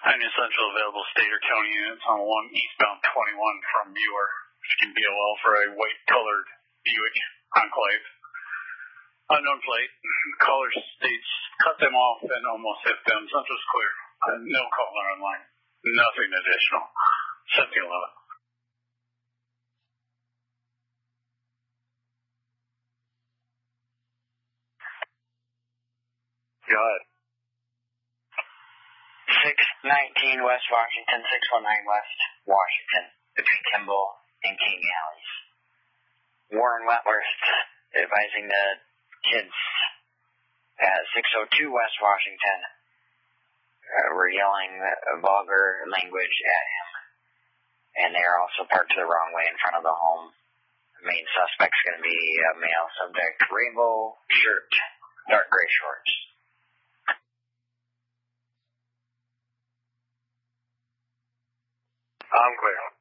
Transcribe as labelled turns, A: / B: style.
A: Any essential available state or county units on 1 eastbound 21 from Muir, which can BOL for a white-colored Buick Enclave. Unknown plate. Caller states, cut them off and almost hit them. Central's clear. No caller online. Nothing additional. 1711.
B: Go ahead.
C: 619 West Washington, 619 West Washington, between Kimball and King Alleys. Warren Wentworth advising the kids at 602 West Washington were yelling vulgar language at him, and they are also parked the wrong way in front of the home. The main suspect's going to be a male subject, rainbow shirt, dark gray shorts.
B: I'm clear.